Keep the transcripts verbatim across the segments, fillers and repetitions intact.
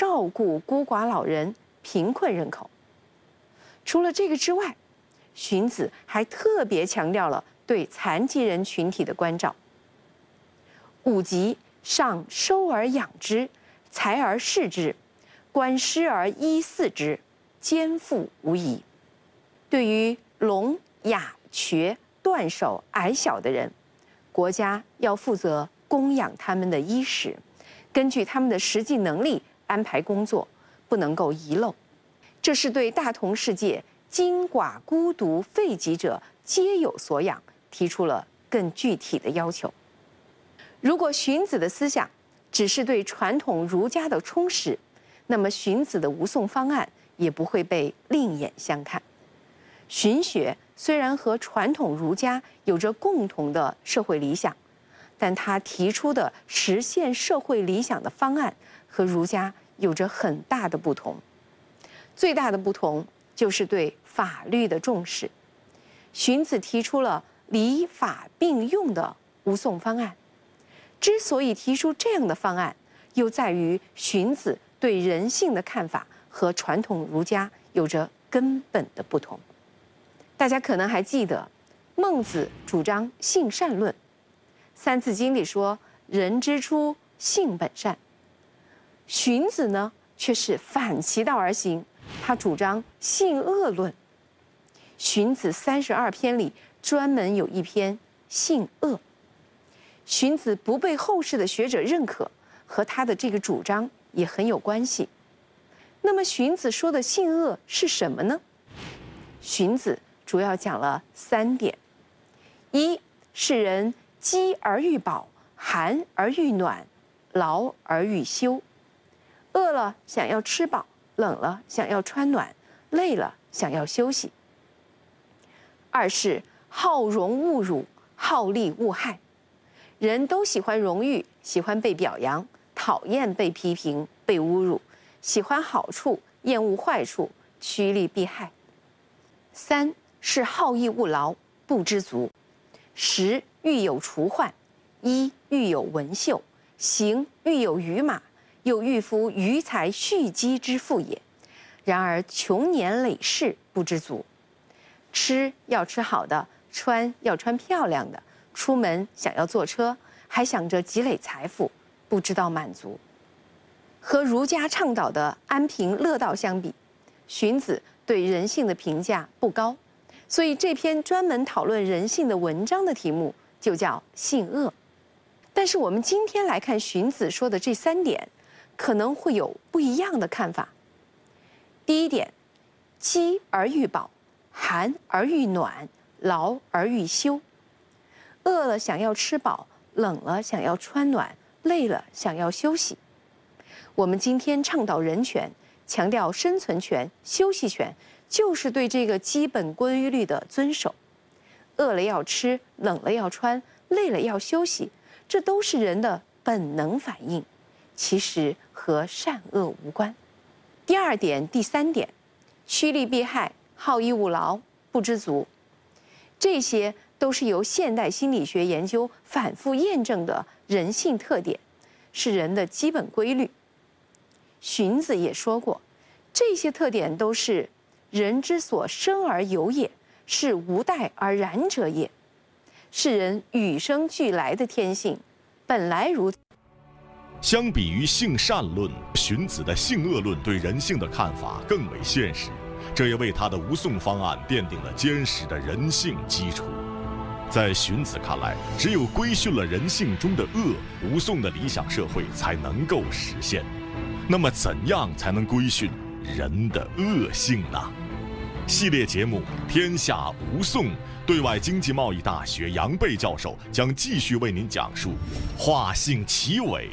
照顾孤寡老人、贫困人口。除了这个之外，荀子还特别强调了对残疾人群体的关照。五疾上收而养之，财而事之，观师而依祀之，肩负无疑。对于聋、哑、瘸、断手、矮小的人，国家要负责供养他们的衣食，根据他们的实际能力安排工作，不能够遗漏。这是对大同世界金寡孤独废疾者皆有所养提出了更具体的要求。如果荀子的思想只是对传统儒家的充实，那么荀子的吴宋方案也不会被另眼相看。荀学虽然和传统儒家有着共同的社会理想，但他提出的实现社会理想的方案和儒家有着很大的不同。最大的不同就是对法律的重视。荀子提出了礼法并用的吴宋方案。之所以提出这样的方案，又在于荀子对人性的看法和传统儒家有着根本的不同。大家可能还记得，孟子主张性善论，《三字经》里说“人之初，性本善”。荀子呢，却是反其道而行，他主张性恶论。荀子三十二篇里专门有一篇性恶。荀子不被后世的学者认可，和他的这个主张也很有关系。那么荀子说的性恶是什么呢？荀子主要讲了三点：一是人饥而欲饱，寒而欲暖，劳而欲休。饿了想要吃饱，冷了想要穿暖，累了想要休息。二是好荣恶辱，好利恶害。人都喜欢荣誉，喜欢被表扬，讨厌被批评、被侮辱，喜欢好处，厌恶坏处，趋利避害。三是好逸恶劳，不知足。食欲有除患，衣欲有文秀，行欲有余马，又欲夫余财蓄积之富也。然而穷年累世，不知足。吃要吃好的，穿要穿漂亮的，出门想要坐车，还想着积累财富，不知道满足。和儒家倡导的安贫乐道相比，荀子对人性的评价不高，所以这篇专门讨论人性的文章的题目就叫性恶。但是我们今天来看荀子说的这三点，可能会有不一样的看法。第一点，饥而欲饱，寒而欲暖，劳而欲休。饿了想要吃饱，冷了想要穿暖，累了想要休息。我们今天倡导人权，强调生存权、休息权，就是对这个基本规律的遵守。饿了要吃，冷了要穿，累了要休息，这都是人的本能反应，其实和善恶无关。第二点、第三点，趋利避害，好逸恶劳，不知足，这些都是由现代心理学研究反复验证的人性特点，是人的基本规律。荀子也说过，这些特点都是人之所生而有也，是无待而然者也，是人与生俱来的天性，本来如此。 相比于性善论，荀子的性恶论对人性的看法更为现实，这也为他的吴宋方案奠定了坚实的人性基础。在荀子看来，只有规训了人性中的恶，吴宋的理想社会才能够实现。那么怎样才能规训人的恶性呢？系列节目《天下吴宋》，对外经济贸易大学杨贝教授将继续为您讲述化性其伪。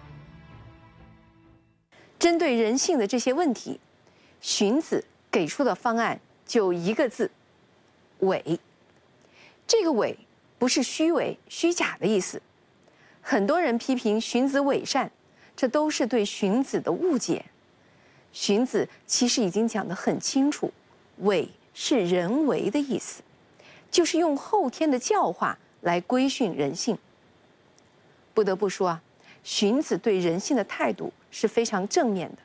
针对人性的这些问题，荀子给出的方案就一个字：伪。这个伪不是虚伪、虚假的意思。很多人批评荀子伪善，这都是对荀子的误解。荀子其实已经讲得很清楚，伪是人为的意思，就是用后天的教化来规训人性。不得不说啊，荀子对人性的态度是非常正面的，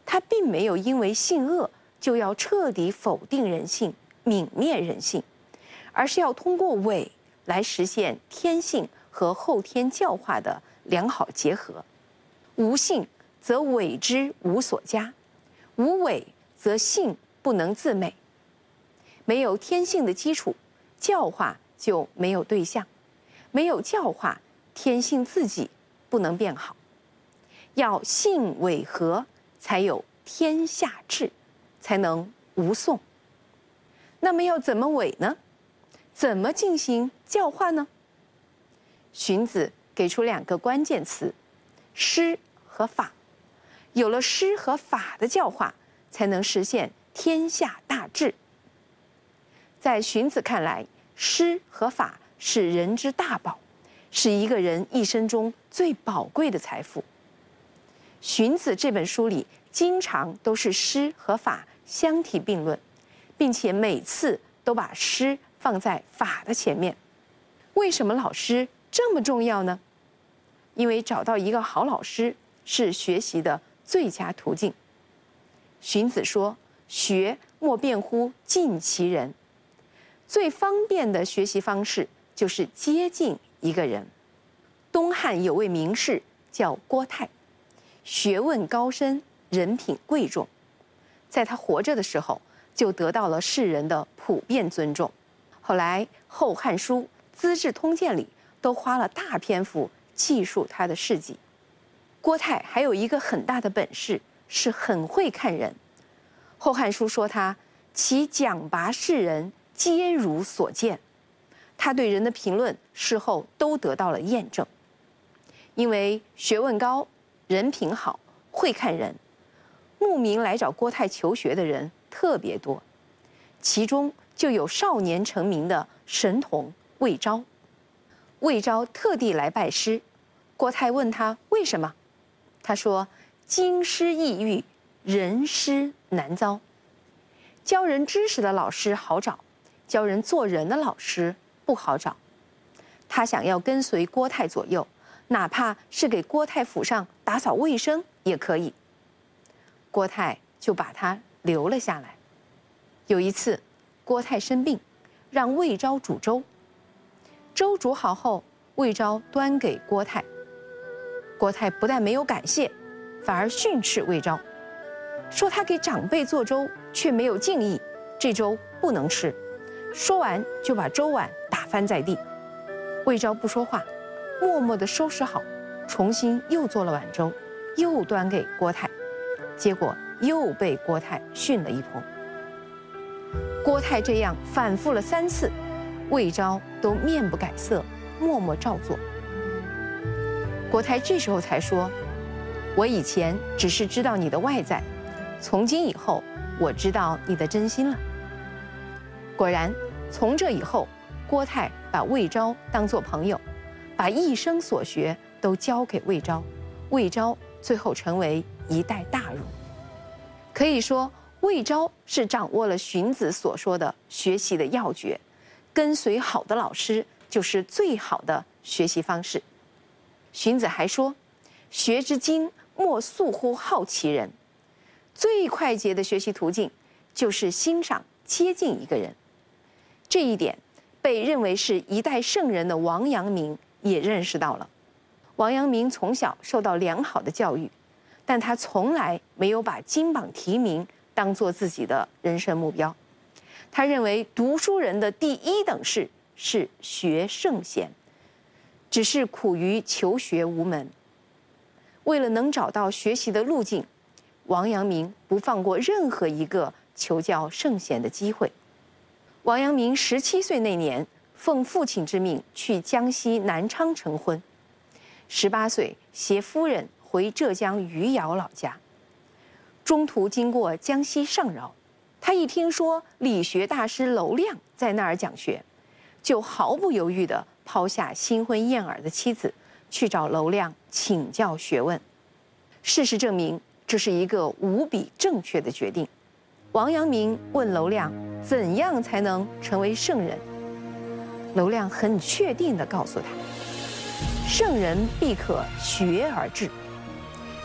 他并没有因为性恶就要彻底否定人性、泯灭人性，而是要通过伪来实现天性和后天教化的良好结合。无性则伪之无所加，无伪则性不能自美。没有天性的基础，教化就没有对象；没有教化，天性自己不能变好。要性伪合，才有天下治，才能无讼。那么要怎么伪呢？怎么进行教化呢？荀子给出两个关键词：师和法。有了师和法的教化，才能实现天下大治。在荀子看来，师和法是人之大宝，是一个人一生中最宝贵的财富。荀子这本书里经常都是师和法相提并论，并且每次都把师放在法的前面。为什么老师这么重要呢？因为找到一个好老师是学习的最佳途径。荀子说：“学莫辩乎近其人。”最方便的学习方式就是接近一个人。东汉有位名士叫郭泰，学问高深，人品贵重，在他活着的时候就得到了世人的普遍尊重。后来《后汉书》《资治通鉴》里都花了大篇幅记述他的事迹。郭泰还有一个很大的本事，是很会看人。《后汉书》说他其讲拔世人，皆如所见。他对人的评论事后都得到了验证。因为学问高，人品好，会看人，慕名来找郭泰求学的人特别多，其中就有少年成名的神童魏昭。魏昭特地来拜师，郭泰问他为什么，他说：“经师易遇，人师难遭。”教人知识的老师好找，教人做人的老师不好找。他想要跟随郭泰左右，哪怕是给郭泰府上打扫卫生也可以。郭泰就把他留了下来。有一次，郭泰生病，让魏昭煮粥。粥煮好后，魏昭端给郭泰。郭泰不但没有感谢，反而训斥魏昭，说他给长辈做粥却没有敬意，这粥不能吃。说完就把粥碗打翻在地。魏昭不说话，默默地收拾好，重新又做了碗粥，又端给郭泰，结果又被郭泰训了一通。郭泰这样反复了三次，魏昭都面不改色，默默照做。郭泰这时候才说：“我以前只是知道你的外在，从今以后我知道你的真心了。”果然，从这以后，郭泰把魏昭当作朋友，把一生所学都交给魏昭，魏昭最后成为一代大儒。可以说，魏昭是掌握了荀子所说的学习的要诀，跟随好的老师就是最好的学习方式。荀子还说：“学之精，莫速乎好其人。”最快捷的学习途径就是欣赏、接近一个人。这一点被认为是一代圣人的王阳明也认识到了。王阳明从小受到良好的教育，但他从来没有把金榜题名当作自己的人生目标。他认为读书人的第一等事是学圣贤，只是苦于求学无门。为了能找到学习的路径，王阳明不放过任何一个求教圣贤的机会。王阳明十七岁那年，奉父亲之命去江西南昌成婚。十八岁，携夫人回浙江余姚老家。中途经过江西上饶，他一听说理学大师娄亮在那儿讲学，就毫不犹豫地抛下新婚燕尔的妻子，去找娄亮请教学问。事实证明，这是一个无比正确的决定。王阳明问娄亮怎样才能成为圣人，娄亮很确定地告诉他：圣人必可学而至。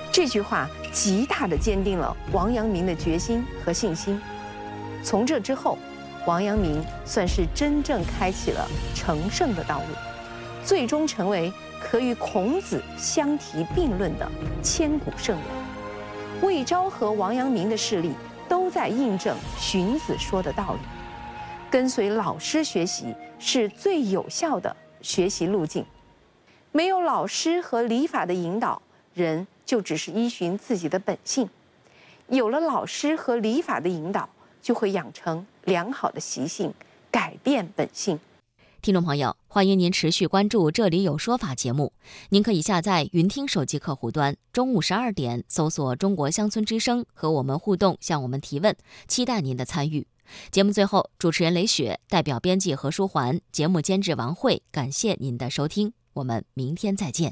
这句话极大地坚定了王阳明的决心和信心。从这之后，王阳明算是真正开启了成圣的道路，最终成为可与孔子相提并论的千古圣人。魏昭和王阳明的事例都在印证荀子说的道理：跟随老师学习是最有效的学习路径。没有老师和礼法的引导，人就只是依循自己的本性；有了老师和礼法的引导，就会养成良好的习性，改变本性。 听众朋友，欢迎您持续关注《这里有说法》节目。您可以下载云听手机客户端，中午十二点搜索中国乡村之声，和我们互动，向我们提问，期待您的参与。节目最后，主持人雷雪代表编辑何书桓，节目监制王慧，感谢您的收听，我们明天再见。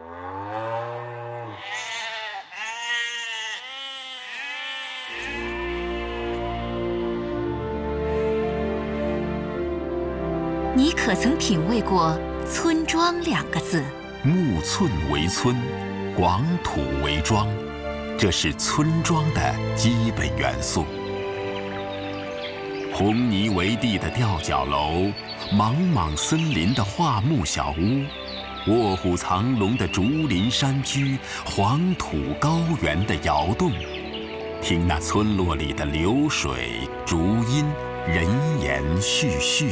你可曾品味过村庄两个字？ 木寸为村，广土为庄，这是村庄的基本元素。红泥为地的吊脚楼，莽莽森林的桦木小屋，卧虎藏龙的竹林山居，黄土高原的窑洞，听那村落里的流水、竹音、人言絮絮。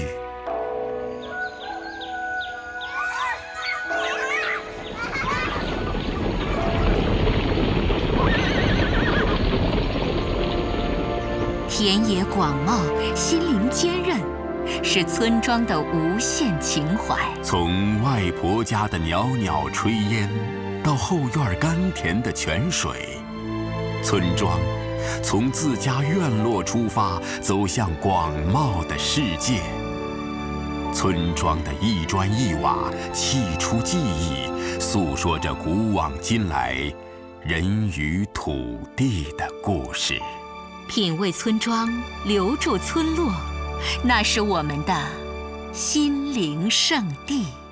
田野广袤，心灵坚韧，是村庄的无限情怀。 从外婆家的袅袅炊烟，到后院甘甜的泉水，村庄从自家院落出发，走向广袤的世界。村庄的一砖一瓦，砌出记忆，诉说着古往今来人与土地的故事。 品味村庄，留住村落，那是我们的心灵圣地。